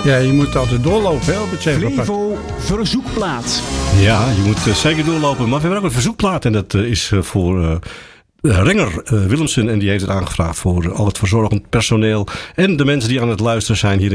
Ja, je moet altijd doorlopen hè, op het Centralpark. Flevo verzoekplaat. Ja, je moet zeker doorlopen. Maar we hebben ook een verzoekplaat. En dat is voor Renger Willemsen. En die heeft het aangevraagd voor al het verzorgend personeel. En de mensen die aan het luisteren zijn hier